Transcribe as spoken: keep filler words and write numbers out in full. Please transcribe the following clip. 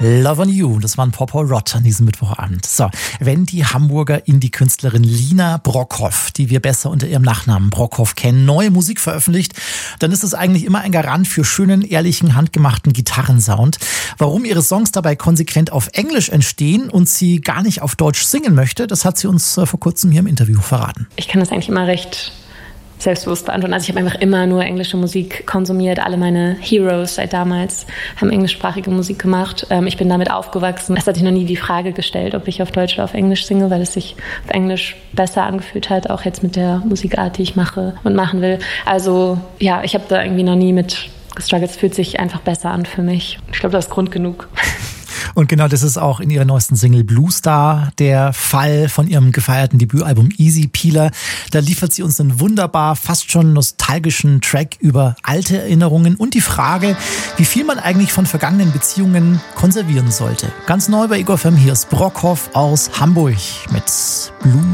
Love on You, das war ein Pop Rot an diesem Mittwochabend. So, wenn die Hamburger Indie-Künstlerin Lina Brockhoff, die wir besser unter ihrem Nachnamen Brockhoff kennen, neue Musik veröffentlicht, dann ist es eigentlich immer ein Garant für schönen, ehrlichen, handgemachten Gitarrensound. Warum ihre Songs dabei konsequent auf Englisch entstehen und sie gar nicht auf Deutsch singen möchte, das hat sie uns vor kurzem hier im Interview verraten. Ich kann das eigentlich immer recht selbstbewusst beantworten. Also ich habe einfach immer nur englische Musik konsumiert. Alle meine Heroes seit damals haben englischsprachige Musik gemacht. Ähm, ich bin damit aufgewachsen. Es hat sich noch nie die Frage gestellt, ob ich auf Deutsch oder auf Englisch singe, weil es sich auf Englisch besser angefühlt hat, auch jetzt mit der Musikart, die ich mache und machen will. Also ja, ich habe da irgendwie noch nie mit gestruggelt. Es fühlt sich einfach besser an für mich. Ich glaube, das ist Grund genug. Und genau das ist auch in ihrer neuesten Single Blue Star der Fall von ihrem gefeierten Debütalbum Easy Peeler. Da liefert sie uns einen wunderbar, fast schon nostalgischen Track über alte Erinnerungen und die Frage, wie viel man eigentlich von vergangenen Beziehungen konservieren sollte. Ganz neu bei Ego F M, hier ist Brockhoff aus Hamburg mit Blue